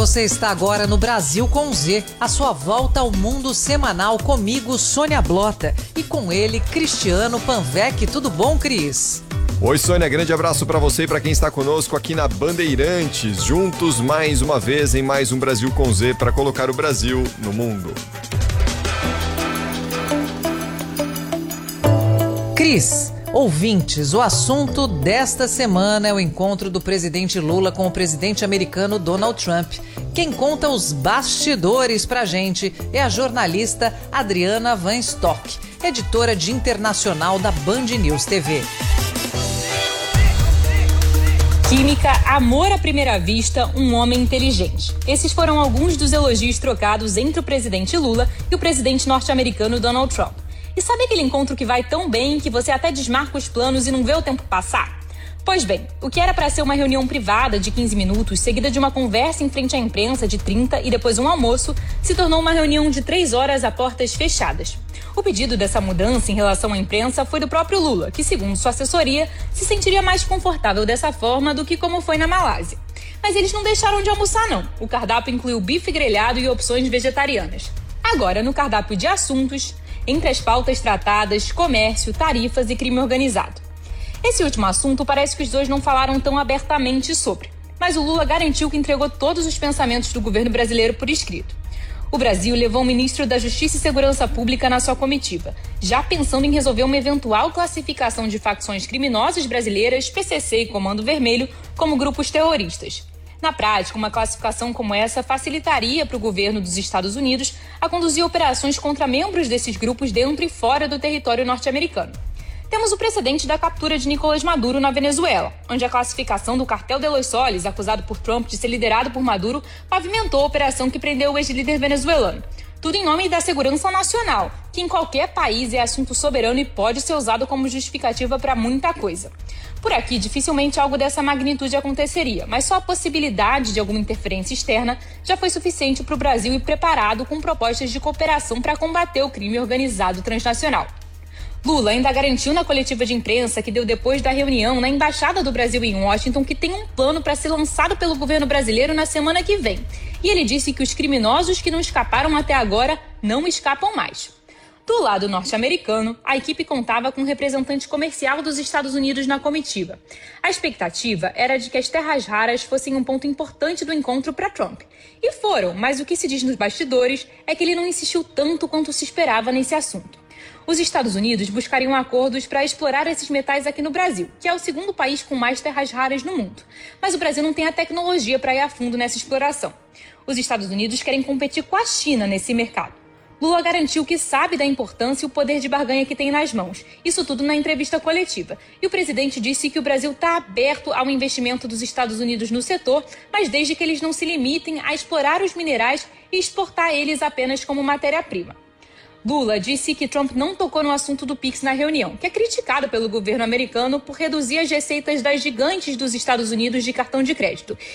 Você está agora no Brasil com Z, a sua volta ao mundo semanal comigo, Sônia Blota, e com ele, Cristiano Panvec. Tudo bom, Cris? Oi, Sônia, grande abraço para você e para quem está conosco aqui na Bandeirantes, juntos mais uma vez em mais um Brasil com Z para colocar o Brasil no mundo. Cris, ouvintes, o assunto desta semana é o encontro do presidente Lula com o presidente americano Donald Trump. Quem conta os bastidores pra gente é a jornalista Adriana Van Stock, editora de internacional da Band News TV. Química, amor à primeira vista, um homem inteligente. Esses foram alguns dos elogios trocados entre o presidente Lula e o presidente norte-americano Donald Trump. E sabe aquele encontro que vai tão bem que você até desmarca os planos e não vê o tempo passar? Pois bem, o que era para ser uma reunião privada de 15 minutos, seguida de uma conversa em frente à imprensa de 30 e depois um almoço, se tornou uma reunião de 3 horas a portas fechadas. O pedido dessa mudança em relação à imprensa foi do próprio Lula, que, segundo sua assessoria, se sentiria mais confortável dessa forma do que como foi na Malásia. Mas eles não deixaram de almoçar, não. O cardápio incluiu bife grelhado e opções vegetarianas. Agora, no cardápio de assuntos, entre as pautas tratadas, comércio, tarifas e crime organizado. Esse último assunto parece que os dois não falaram tão abertamente sobre, mas o Lula garantiu que entregou todos os pensamentos do governo brasileiro por escrito. O Brasil levou o ministro da Justiça e Segurança Pública na sua comitiva, já pensando em resolver uma eventual classificação de facções criminosas brasileiras, PCC e Comando Vermelho, como grupos terroristas. Na prática, uma classificação como essa facilitaria para o governo dos Estados Unidos a conduzir operações contra membros desses grupos dentro e fora do território norte-americano. Temos o precedente da captura de Nicolás Maduro na Venezuela, onde a classificação do Cartel de los Soles, acusado por Trump de ser liderado por Maduro, pavimentou a operação que prendeu o ex-líder venezuelano. Tudo em nome da segurança nacional, que em qualquer país é assunto soberano e pode ser usado como justificativa para muita coisa. Por aqui, dificilmente algo dessa magnitude aconteceria, mas só a possibilidade de alguma interferência externa já foi suficiente para o Brasil ir preparado com propostas de cooperação para combater o crime organizado transnacional. Lula ainda garantiu na coletiva de imprensa que deu depois da reunião na Embaixada do Brasil em Washington que tem um plano para ser lançado pelo governo brasileiro na semana que vem. E ele disse que os criminosos que não escaparam até agora não escapam mais. Do lado norte-americano, a equipe contava com um representante comercial dos Estados Unidos na comitiva. A expectativa era de que as terras raras fossem um ponto importante do encontro para Trump. E foram, mas o que se diz nos bastidores é que ele não insistiu tanto quanto se esperava nesse assunto. Os Estados Unidos buscariam acordos para explorar esses metais aqui no Brasil, que é o segundo país com mais terras raras no mundo. Mas o Brasil não tem a tecnologia para ir a fundo nessa exploração. Os Estados Unidos querem competir com a China nesse mercado. Lula garantiu que sabe da importância e o poder de barganha que tem nas mãos. Isso tudo na entrevista coletiva. E o presidente disse que o Brasil está aberto ao investimento dos Estados Unidos no setor, mas desde que eles não se limitem a explorar os minerais e exportar eles apenas como matéria-prima. Lula disse que Trump não tocou no assunto do Pix na reunião, que é criticado pelo governo americano por reduzir as receitas das gigantes dos Estados Unidos de cartão de crédito,